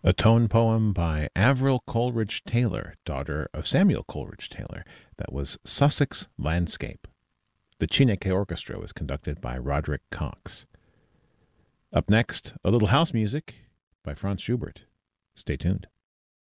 A tone poem by Avril Coleridge Taylor, daughter of Samuel Coleridge Taylor. That was Sussex Landscape. The Chineke Orchestra was conducted by Roderick Cox. Up next, a little house music by Franz Schubert. Stay tuned.